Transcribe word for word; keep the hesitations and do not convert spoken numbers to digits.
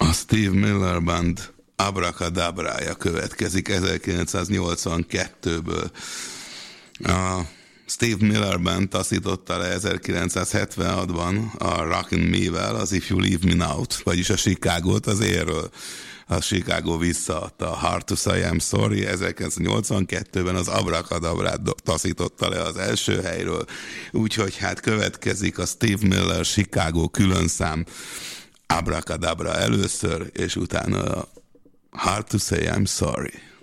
A Steve Miller Band Abracadabrája következik ezerkilencszáznyolcvankettőből. A Steve Miller Band taszította le ezerkilencszázhetvenhatban a Rockin' Me-vel az If You Leave Me Now-t, vagyis a Chicagót az érről. A Chicago visszaadta a Hard to Say I'm Sorry, ezerkilencszáznyolcvankettőben az Abracadabrát taszította le az első helyről, úgyhogy hát következik a Steve Miller Chicago különszám, Abracadabra először, és utána a Hard to Say I'm Sorry.